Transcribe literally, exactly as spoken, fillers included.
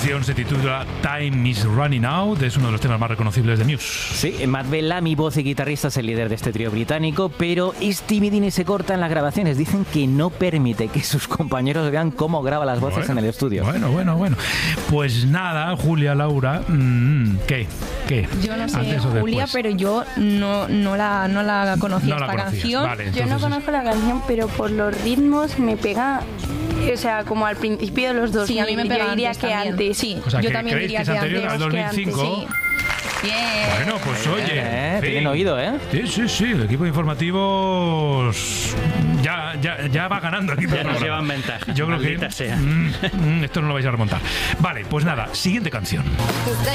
canción se titula Time is Running Out, es uno de los temas más reconocibles de Muse. Sí, Matt Bellamy, voz y guitarrista, es el líder de este trío británico, pero es timidín y se corta en las grabaciones. Dicen que no permite que sus compañeros vean cómo graba las voces bueno, en el estudio. Bueno, bueno, bueno. Pues nada, Julia, Laura, mmm, ¿qué? ¿Qué? Yo no sé, Antes o Julia, después. pero yo no, no, la, no la conocía No la esta conocías, canción. vale, Yo no entonces- conozco la canción, pero por los ritmos me pega, o sea, como al principio de los dos Sí, a mí me pega Yo diría antes que también. antes. Sí, O sea, yo que también ¿creéis diría que es que anterior antes. al dos mil cinco? Sí. Bien. Bueno, pues oye. Eh, en fin. tienen oído, ¿eh? Sí, sí, sí. El equipo de informativos ya, ya, ya va ganando aquí. Ya nos llevan ventaja. Yo creo que Maldita sea. mm, mm, esto no lo vais a remontar. Vale, pues nada, siguiente canción. Cause